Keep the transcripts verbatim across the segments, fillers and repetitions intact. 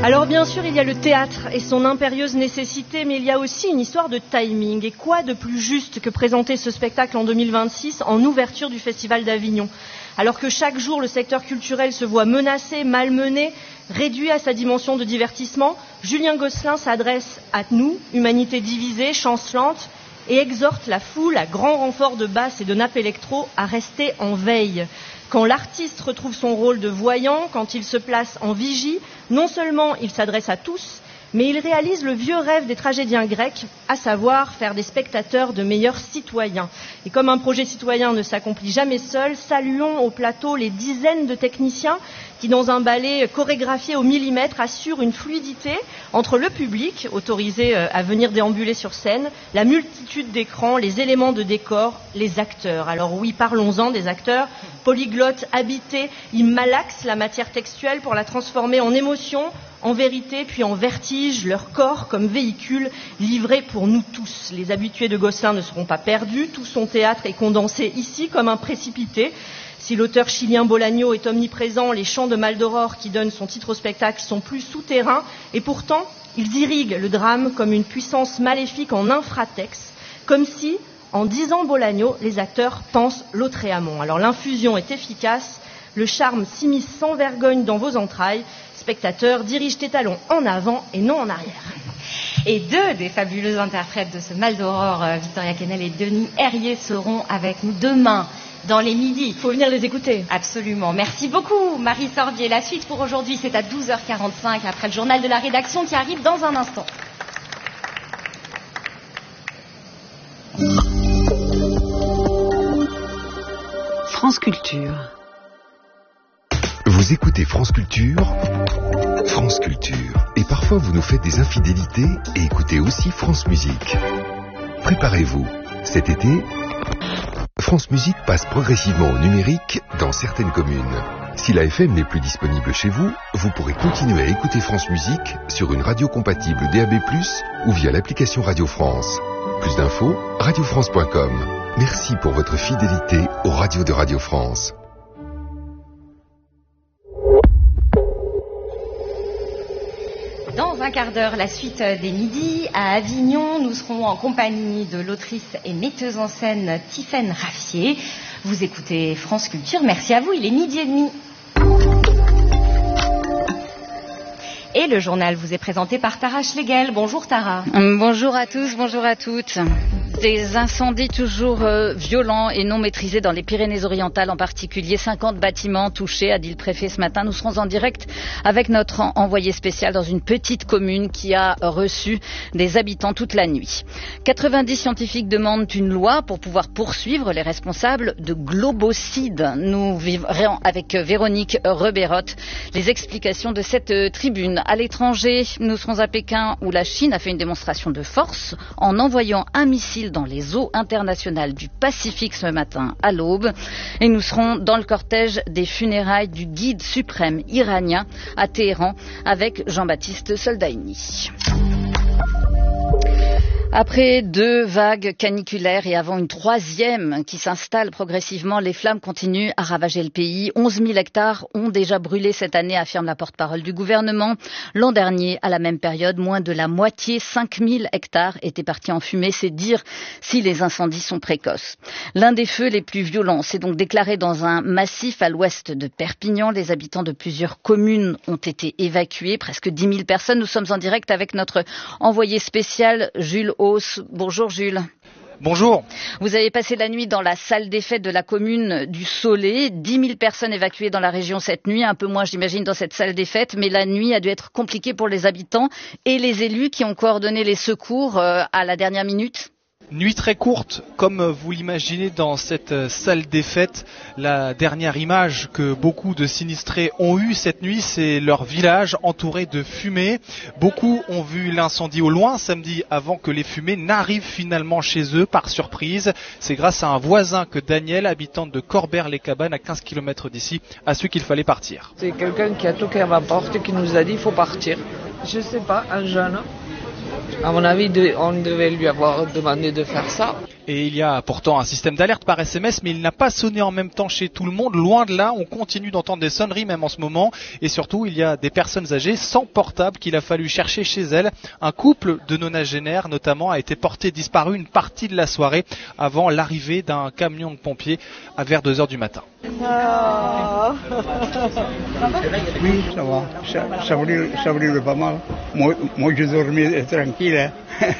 Alors bien sûr, il y a le théâtre et son impérieuse nécessité, mais il y a aussi une histoire de timing. Et quoi de plus juste que présenter ce spectacle en deux mille vingt-six en ouverture du Festival d'Avignon ? Alors que chaque jour, le secteur culturel se voit menacé, malmené, réduit à sa dimension de divertissement, Julien Gosselin s'adresse à nous, humanité divisée, chancelante, et exhorte la foule, à grand renfort de basses et de nappes électro, à rester en veille. Quand l'artiste retrouve son rôle de voyant, quand il se place en vigie, non seulement il s'adresse à tous, mais il réalise le vieux rêve des tragédiens grecs, à savoir faire des spectateurs de meilleurs citoyens. Et comme un projet citoyen ne s'accomplit jamais seul, saluons au plateau les dizaines de techniciens qui, dans un ballet chorégraphié au millimètre, assurent une fluidité entre le public, autorisé à venir déambuler sur scène, la multitude d'écrans, les éléments de décor, les acteurs. Alors oui, parlons-en des acteurs. Polyglottes, habités, ils malaxent la matière textuelle pour la transformer en émotion, en vérité, puis en vertige, leur corps comme véhicule livré pour nous tous. Les habitués de Gosselin ne seront pas perdus, tout son théâtre est condensé ici comme un précipité. Si l'auteur chilien Bolaño est omniprésent, les chants de Maldoror qui donnent son titre au spectacle sont plus souterrains, et pourtant, ils irriguent le drame comme une puissance maléfique en infratexte, comme si, en disant Bolaño, les acteurs pensent Lautréamont. Alors l'infusion est efficace, le charme s'immisce sans vergogne dans vos entrailles. Spectateurs, dirige tes talons en avant et non en arrière. Et deux des fabuleux interprètes de ce Maldoror, Victoria Kennel et Denis Herrier, seront avec nous demain dans les midis. Il faut venir les écouter. Absolument. Merci beaucoup, Marie Sorbier. La suite pour aujourd'hui, c'est à douze heures quarante-cinq, après le journal de la rédaction qui arrive dans un instant. France Culture. Vous écoutez France Culture, France Culture. Et parfois vous nous faites des infidélités et écoutez aussi France Musique. Préparez-vous, cet été, France Musique passe progressivement au numérique dans certaines communes. Si la F M n'est plus disponible chez vous, vous pourrez continuer à écouter France Musique sur une radio compatible D A B plus, ou via l'application Radio France. Plus d'infos, radio france point com. Merci pour votre fidélité aux radios de Radio France. Dans un quart d'heure, la suite des midis à Avignon. Nous serons en compagnie de l'autrice et metteuse en scène Tiffaine Raffier. Vous écoutez France Culture. Merci à vous. Il est midi et demi. Et le journal vous est présenté par Tara Schlegel. Bonjour Tara. Bonjour à tous, bonjour à toutes. Des incendies toujours euh, violents et non maîtrisés dans les Pyrénées-Orientales, en particulier cinquante bâtiments touchés, a dit le préfet ce matin. Nous serons en direct avec notre envoyé spécial dans une petite commune qui a reçu des habitants toute la nuit. quatre-vingt-dix scientifiques demandent une loi pour pouvoir poursuivre les responsables de globocide. Nous vivrons avec Véronique Reberotte les explications de cette tribune. À l'étranger, nous serons à Pékin où la Chine a fait une démonstration de force en envoyant un missile dans les eaux internationales du Pacifique ce matin à l'aube. Et nous serons dans le cortège des funérailles du guide suprême iranien à Téhéran avec Jean-Baptiste Soldaini. Après deux vagues caniculaires et avant une troisième qui s'installe progressivement, les flammes continuent à ravager le pays. onze mille hectares ont déjà brûlé cette année, affirme la porte-parole du gouvernement. L'an dernier, à la même période, moins de la moitié, cinq mille hectares, étaient partis en fumée. C'est dire si les incendies sont précoces. L'un des feux les plus violents s'est donc déclaré dans un massif à l'ouest de Perpignan. Les habitants de plusieurs communes ont été évacués, presque dix mille personnes. Nous sommes en direct avec notre envoyé spécial, Jules Hauss. Bonjour Jules. Bonjour. Vous avez passé la nuit dans la salle des fêtes de la commune du Soleil. dix mille personnes évacuées dans la région cette nuit, un peu moins j'imagine dans cette salle des fêtes, mais la nuit a dû être compliquée pour les habitants et les élus qui ont coordonné les secours euh, à la dernière minute. Nuit très courte, comme vous l'imaginez dans cette salle des fêtes. La dernière image que beaucoup de sinistrés ont eue cette nuit, c'est leur village entouré de fumée. Beaucoup ont vu l'incendie au loin samedi avant que les fumées n'arrivent finalement chez eux par surprise. C'est grâce à un voisin que Daniel, habitante de Corbert-les-Cabanes à quinze kilomètres d'ici, a su qu'il fallait partir. C'est quelqu'un qui a toqué à ma porte et qui nous a dit qu'il faut partir. Je sais pas, un jeune. À mon avis, on devait lui avoir demandé de faire ça. Et il y a pourtant un système d'alerte par S M S, mais il n'a pas sonné en même temps chez tout le monde. Loin de là, on continue d'entendre des sonneries même en ce moment. Et surtout, il y a des personnes âgées sans portable qu'il a fallu chercher chez elles. Un couple de nonagénaires notamment a été porté disparu une partie de la soirée avant l'arrivée d'un camion de pompiers à vers deux heures du matin. Oh. Oui, ça va. Ça, ça, brûle, ça brûle pas mal. Moi, moi je dormais tranquille. Hein.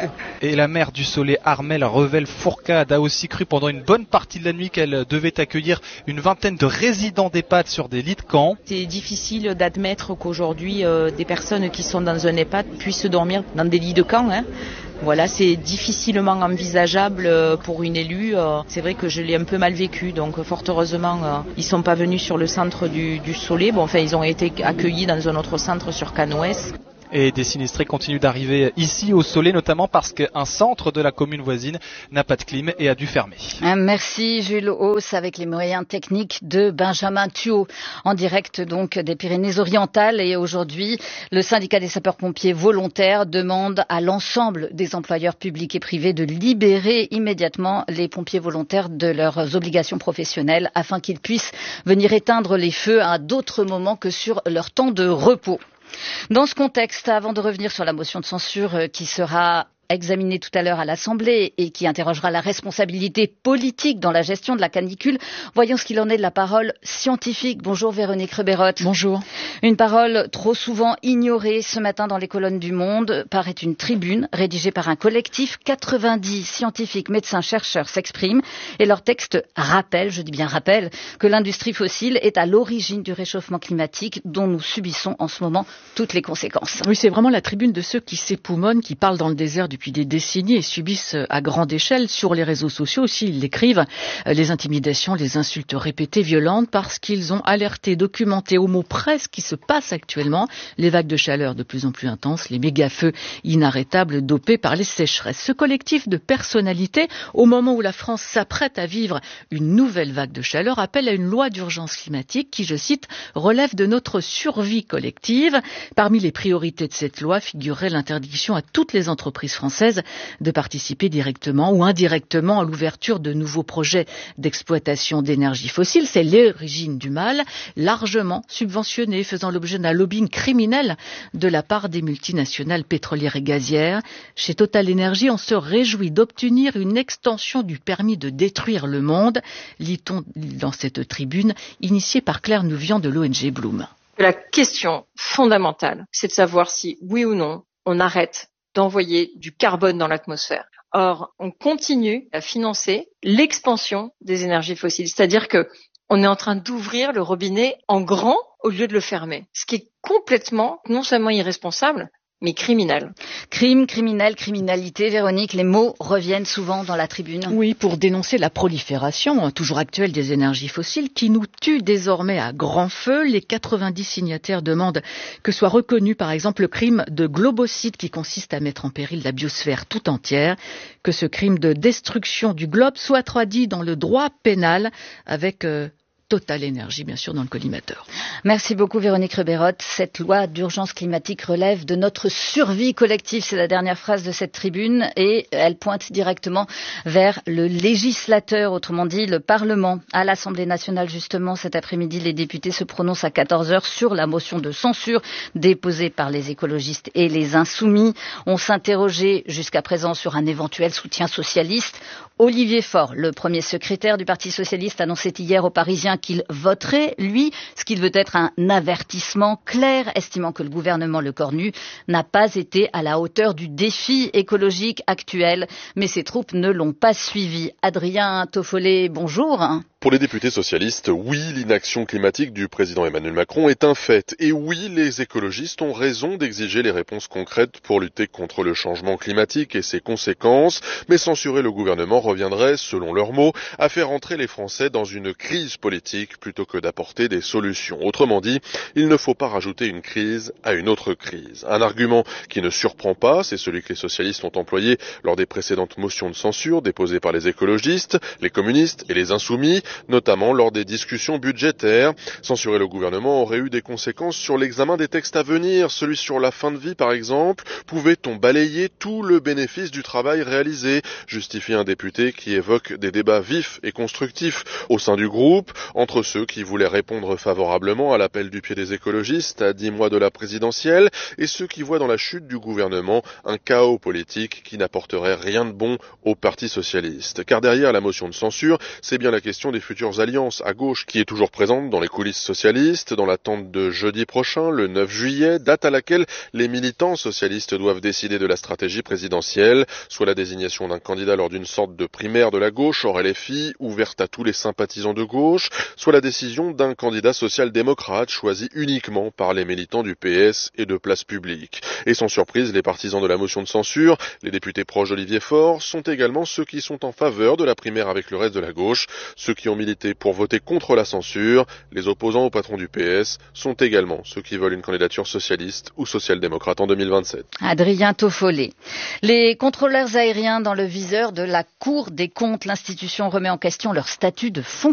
Et la maire du Soleil, Armelle Revel-Fourcade, a aussi cru pendant une bonne partie de la nuit qu'elle devait accueillir une vingtaine de résidents d'EHPAD sur des lits de camp. C'est difficile d'admettre qu'aujourd'hui euh, des personnes qui sont dans un EHPAD puissent dormir dans des lits de camp. Hein. Voilà, c'est difficilement envisageable pour une élue. C'est vrai que je l'ai un peu mal vécu, donc fort heureusement, ils sont pas venus sur le centre du, du Soleil. Bon, enfin, ils ont été accueillis dans un autre centre sur Canoës. Et des sinistrés continuent d'arriver ici au Soleil, notamment parce qu'un centre de la commune voisine n'a pas de clim et a dû fermer. Merci Jules Hauss avec les moyens techniques de Benjamin Thuot, en direct donc des Pyrénées-Orientales. Et aujourd'hui, le syndicat des sapeurs-pompiers volontaires demande à l'ensemble des employeurs publics et privés de libérer immédiatement les pompiers volontaires de leurs obligations professionnelles afin qu'ils puissent venir éteindre les feux à d'autres moments que sur leur temps de repos. Dans ce contexte, avant de revenir sur la motion de censure qui sera examiné tout à l'heure à l'Assemblée et qui interrogera la responsabilité politique dans la gestion de la canicule. Voyons ce qu'il en est de la parole scientifique. Bonjour Véronique Reberotte. Bonjour. Une parole trop souvent ignorée ce matin dans les colonnes du Monde paraît une tribune rédigée par un collectif. quatre-vingt-dix scientifiques, médecins, chercheurs s'expriment et leur texte rappelle, je dis bien rappelle, que l'industrie fossile est à l'origine du réchauffement climatique dont nous subissons en ce moment toutes les conséquences. Oui, c'est vraiment la tribune de ceux qui s'époumonnent, qui parlent dans le désert du depuis des décennies et subissent à grande échelle sur les réseaux sociaux aussi, ils l'écrivent, les intimidations, les insultes répétées, violentes, parce qu'ils ont alerté, documenté au mot près ce qui se passe actuellement, les vagues de chaleur de plus en plus intenses, les méga-feux inarrêtables dopés par les sécheresses. Ce collectif de personnalités, au moment où la France s'apprête à vivre une nouvelle vague de chaleur, appelle à une loi d'urgence climatique qui, je cite, relève de notre survie collective. Parmi les priorités de cette loi figurerait l'interdiction à toutes les entreprises françaises de participer directement ou indirectement à l'ouverture de nouveaux projets d'exploitation d'énergie fossile. C'est l'origine du mal, largement subventionné, faisant l'objet d'un lobbying criminel de la part des multinationales pétrolières et gazières. Chez Total Energy, on se réjouit d'obtenir une extension du permis de détruire le monde, lit-on dans cette tribune, initiée par Claire Nouvian de l'O N G Bloom. La question fondamentale, c'est de savoir si, oui ou non, on arrête d'envoyer du carbone dans l'atmosphère. Or, on continue à financer l'expansion des énergies fossiles, c'est-à-dire que on est en train d'ouvrir le robinet en grand au lieu de le fermer, ce qui est complètement non seulement irresponsable, mais criminel. Crime, criminel, criminalité, Véronique, les mots reviennent souvent dans la tribune. Oui, pour dénoncer la prolifération, toujours actuelle, des énergies fossiles qui nous tuent désormais à grand feu. Les quatre-vingt-dix signataires demandent que soit reconnu, par exemple, le crime de globocide qui consiste à mettre en péril la biosphère tout entière, que ce crime de destruction du globe soit traduit dans le droit pénal avec... Euh, Total Energy, bien sûr, dans le collimateur. Merci beaucoup, Véronique Reberotte. Cette loi d'urgence climatique relève de notre survie collective. C'est la dernière phrase de cette tribune et elle pointe directement vers le législateur, autrement dit le Parlement. À l'Assemblée nationale, justement, cet après-midi, les députés se prononcent à quatorze heures sur la motion de censure déposée par les écologistes et les insoumis. On s'interrogeait jusqu'à présent sur un éventuel soutien socialiste. Olivier Faure, le premier secrétaire du Parti socialiste, annonçait hier aux Parisiens qu'il voterait, lui, ce qu'il veut être un avertissement clair, estimant que le gouvernement Le Cornu n'a pas été à la hauteur du défi écologique actuel. Mais ses troupes ne l'ont pas suivi. Adrien Toffolé, bonjour. Pour les députés socialistes, oui, l'inaction climatique du président Emmanuel Macron est un fait. Et oui, les écologistes ont raison d'exiger les réponses concrètes pour lutter contre le changement climatique et ses conséquences. Mais censurer le gouvernement reviendrait, selon leurs mots, à faire entrer les Français dans une crise politique plutôt que d'apporter des solutions. Autrement dit, il ne faut pas rajouter une crise à une autre crise. Un argument qui ne surprend pas, c'est celui que les socialistes ont employé lors des précédentes motions de censure déposées par les écologistes, les communistes et les insoumis. notamment lors des discussions budgétaires. Censurer le gouvernement aurait eu des conséquences sur l'examen des textes à venir. Celui sur la fin de vie, par exemple. Pouvait-on balayer tout le bénéfice du travail réalisé? Justifie un député qui évoque des débats vifs et constructifs au sein du groupe, entre ceux qui voulaient répondre favorablement à l'appel du pied des écologistes à dix mois de la présidentielle et ceux qui voient dans la chute du gouvernement un chaos politique qui n'apporterait rien de bon au Parti socialiste. Car derrière la motion de censure, c'est bien la question des futures alliances à gauche qui est toujours présente dans les coulisses socialistes, dans l'attente de jeudi prochain, le neuf juillet, date à laquelle les militants socialistes doivent décider de la stratégie présidentielle, soit la désignation d'un candidat lors d'une sorte de primaire de la gauche, hors L F I, ouverte à tous les sympathisants de gauche, soit la décision d'un candidat social-démocrate choisi uniquement par les militants du P S et de Place Publique. Et sans surprise, les partisans de la motion de censure, les députés proches d'Olivier Faure, sont également ceux qui sont en faveur de la primaire avec le reste de la gauche, ceux qui ont milité pour voter contre la censure, les opposants au patron du P S, sont également ceux qui veulent une candidature socialiste ou social-démocrate en deux mille vingt-sept. Adrien Toffolé. Les contrôleurs aériens dans le viseur de la Cour des comptes. L'institution remet en question leur statut de fonction.